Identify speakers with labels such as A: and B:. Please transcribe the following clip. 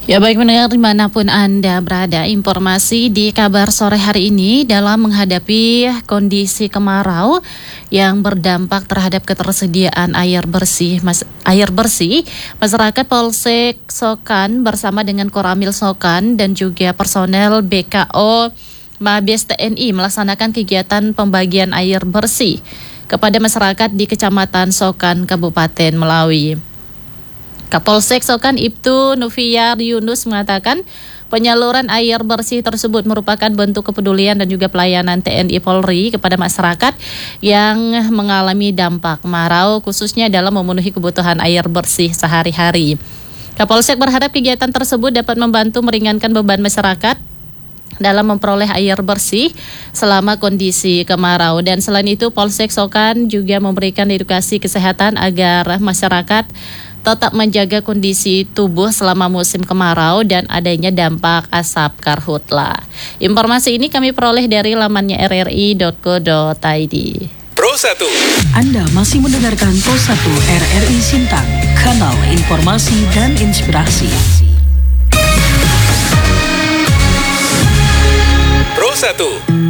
A: Ya baik pendengar dimanapun Anda berada, informasi di kabar sore hari ini dalam menghadapi kondisi kemarau yang berdampak terhadap ketersediaan air bersih, masyarakat Polsek Sokan bersama dengan Koramil Sokan dan juga personel BKO Mabes TNI melaksanakan kegiatan pembagian air bersih kepada masyarakat di Kecamatan Sokan, Kabupaten Melawi. Kapolsek Sokan Ibtu Nufiyar Yunus mengatakan penyaluran air bersih tersebut merupakan bentuk kepedulian dan juga pelayanan TNI Polri kepada masyarakat yang mengalami dampak kemarau khususnya dalam memenuhi kebutuhan air bersih sehari-hari. Kapolsek berharap kegiatan tersebut dapat membantu meringankan beban masyarakat dalam memperoleh air bersih selama kondisi kemarau. Dan selain itu Polsek Sokan juga memberikan edukasi kesehatan agar masyarakat tetap menjaga kondisi tubuh selama musim kemarau dan adanya dampak asap karhutla. Informasi ini kami peroleh dari lamannya rri.co.id.
B: Pro 1.
C: Anda masih mendengarkan Pro 1 RRI Sintang, kanal informasi dan inspirasi.
B: Pro 1.